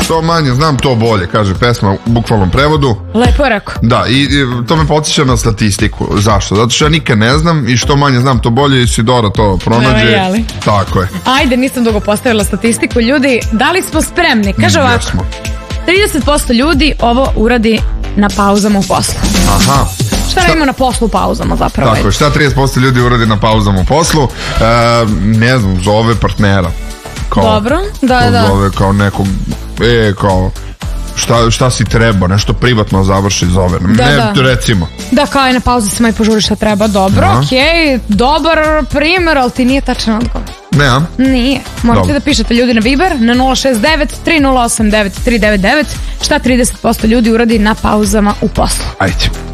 što manje znam, to bolje, kaže pesma u bukvalnom prevodu. Lepo je rekao. Da, i to me podsjeća na statistiku. Zašto? Zato što ja nikad ne znam i što manje znam, to bolje, Isidora to pronađe. Tako je. Ajde, nisam dugo postavila statistiku. Ljudi, da li smo spremni? Kaže ovako, 30% ljudi ovo uradi na pauzama u poslu. Aha. Šta radimo na poslu u pauzama zapravo? Tako je, šta 30% ljudi uradi na pauzama u poslu? Ne znam, zove partnera. Dobro, da. Zove kao nekog, kao šta si treba, nešto privatno završi, zove. Recimo. Da, kao je na pauzi sam i požuri šta treba, dobro, okej, dobar primjer, ali ti nije tačan odgovor. Ne, a? Nije. Morate da pišete ljudi na Viber na 069 308 9399 šta 30% ljudi uradi na pauzama u poslu. Ajde.